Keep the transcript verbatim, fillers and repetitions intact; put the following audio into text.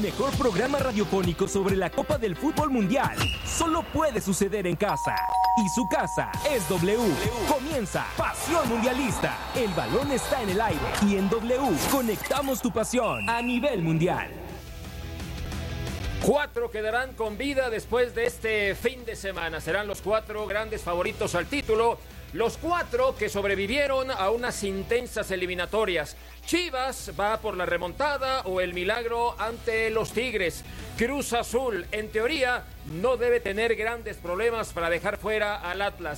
mejor programa radiofónico sobre la Copa del Fútbol Mundial solo puede suceder en casa. Y su casa es W. Comienza Pasión Mundialista. El balón está en el aire. Y en W conectamos tu pasión a nivel mundial. Cuatro quedarán con vida después de este fin de semana. Serán los cuatro grandes favoritos al título. Los cuatro que sobrevivieron a unas intensas eliminatorias. Chivas va por la remontada o el milagro ante los Tigres. Cruz Azul, en teoría, no debe tener grandes problemas para dejar fuera al Atlas.